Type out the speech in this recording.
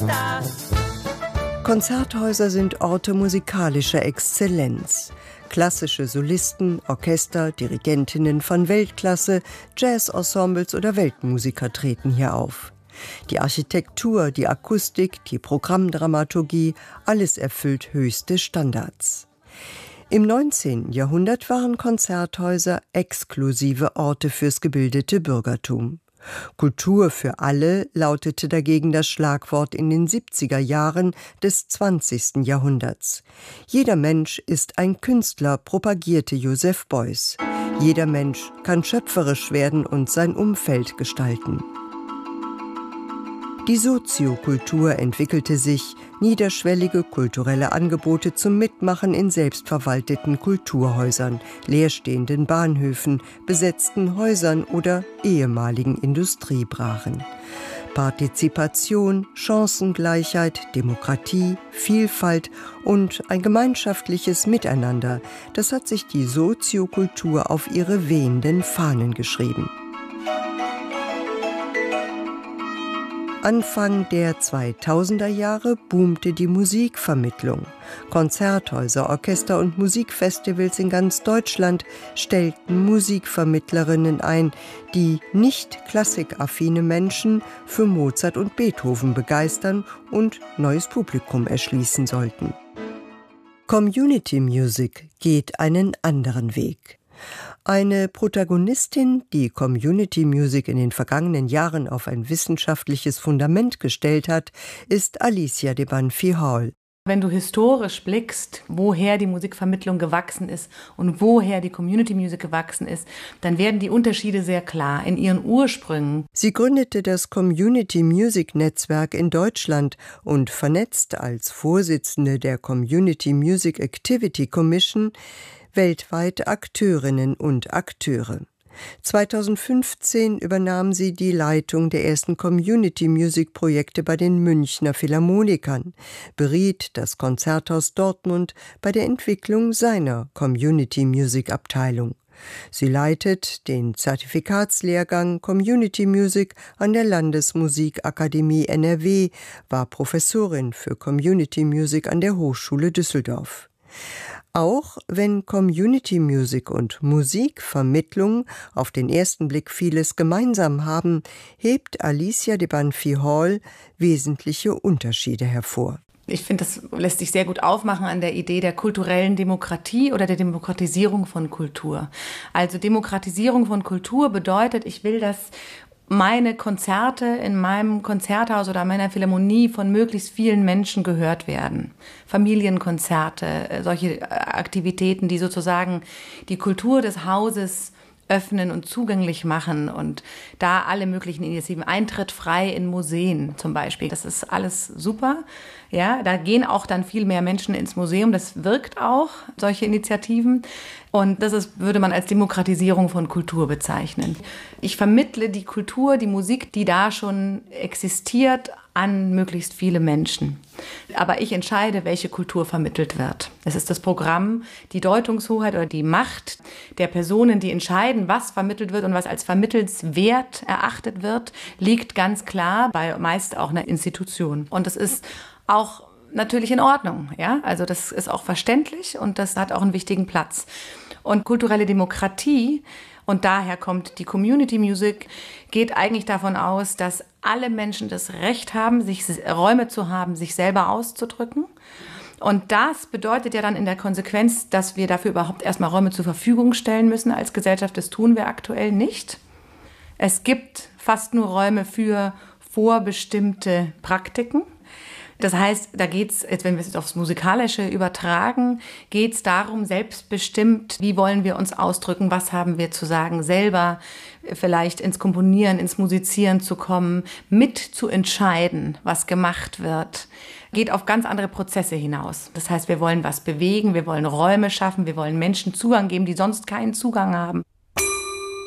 Konzerthäuser sind Orte musikalischer Exzellenz. Klassische Solisten, Orchester, Dirigentinnen von Weltklasse, Jazzensembles oder Weltmusiker treten hier auf. Die Architektur, die Akustik, die Programmdramaturgie, alles erfüllt höchste Standards. Im 19. Jahrhundert waren Konzerthäuser exklusive Orte fürs gebildete Bürgertum. Kultur für alle lautete dagegen das Schlagwort in den 70er Jahren des 20. Jahrhunderts. Jeder Mensch ist ein Künstler, propagierte Joseph Beuys. Jeder Mensch kann schöpferisch werden und sein Umfeld gestalten. Die Soziokultur entwickelte sich, niederschwellige kulturelle Angebote zum Mitmachen in selbstverwalteten Kulturhäusern, leerstehenden Bahnhöfen, besetzten Häusern oder ehemaligen Industriebrachen. Partizipation, Chancengleichheit, Demokratie, Vielfalt und ein gemeinschaftliches Miteinander, das hat sich die Soziokultur auf ihre wehenden Fahnen geschrieben. Anfang der 2000er Jahre boomte die Musikvermittlung. Konzerthäuser, Orchester und Musikfestivals in ganz Deutschland stellten Musikvermittlerinnen ein, die nicht klassikaffine Menschen für Mozart und Beethoven begeistern und neues Publikum erschließen sollten. Community Music geht einen anderen Weg. Eine Protagonistin, die Community Music in den vergangenen Jahren auf ein wissenschaftliches Fundament gestellt hat, ist Alicia de Banfi Hall. Wenn du historisch blickst, woher die Musikvermittlung gewachsen ist und woher die Community Music gewachsen ist, dann werden die Unterschiede sehr klar in ihren Ursprüngen. Sie gründete das Community Music Netzwerk in Deutschland und vernetzt als Vorsitzende der Community Music Activity Commission weltweit Akteurinnen und Akteure. 2015 übernahm sie die Leitung der ersten Community-Music-Projekte bei den Münchner Philharmonikern, beriet das Konzerthaus Dortmund bei der Entwicklung seiner Community-Music-Abteilung. Sie leitet den Zertifikatslehrgang Community Music an der Landesmusikakademie NRW, war Professorin für Community Music an der Hochschule Düsseldorf. Auch wenn Community Music und Musikvermittlung auf den ersten Blick vieles gemeinsam haben, hebt Alicia de Banfi Hall wesentliche Unterschiede hervor. Ich finde, das lässt sich sehr gut aufmachen an der Idee der kulturellen Demokratie oder der Demokratisierung von Kultur. Also Demokratisierung von Kultur bedeutet, ich will, dass meine Konzerte in meinem Konzerthaus oder meiner Philharmonie von möglichst vielen Menschen gehört werden. Familienkonzerte, solche Aktivitäten, die sozusagen die Kultur des Hauses öffnen und zugänglich machen und da alle möglichen Initiativen, Eintritt frei in Museen zum Beispiel. Das ist alles super. Ja, da gehen auch dann viel mehr Menschen ins Museum. Das wirkt auch, solche Initiativen. Und das würde man als Demokratisierung von Kultur bezeichnen. Ich vermittle die Kultur, die Musik, die da schon existiert, an möglichst viele Menschen. Aber ich entscheide, welche Kultur vermittelt wird. Es ist das Programm, die Deutungshoheit oder die Macht der Personen, die entscheiden, was vermittelt wird und was als vermittelnswert erachtet wird, liegt ganz klar bei meist auch einer Institution. Und das ist auch natürlich in Ordnung. Ja? Also das ist auch verständlich und das hat auch einen wichtigen Platz. Und kulturelle Demokratie, und daher kommt die Community Music, geht eigentlich davon aus, dass alle Menschen das Recht haben, sich Räume zu haben, sich selber auszudrücken. Und das bedeutet ja dann in der Konsequenz, dass wir dafür überhaupt erstmal Räume zur Verfügung stellen müssen als Gesellschaft. Das tun wir aktuell nicht. Es gibt fast nur Räume für vorbestimmte Praktiken. Das heißt, da geht's, jetzt wenn wir es aufs Musikalische übertragen, geht es darum, selbstbestimmt, wie wollen wir uns ausdrücken, was haben wir zu sagen, selber vielleicht ins Komponieren, ins Musizieren zu kommen, mit zu entscheiden, was gemacht wird, geht auf ganz andere Prozesse hinaus. Das heißt, wir wollen was bewegen, wir wollen Räume schaffen, wir wollen Menschen Zugang geben, die sonst keinen Zugang haben.